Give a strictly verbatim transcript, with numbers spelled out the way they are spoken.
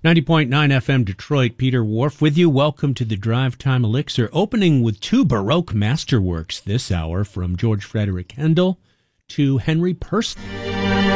ninety point nine F M Detroit, Peter Wharf with you. Welcome to the Drive Time Elixir, opening with two Baroque masterworks this hour, from George Frederick Handel to Henry Purcell.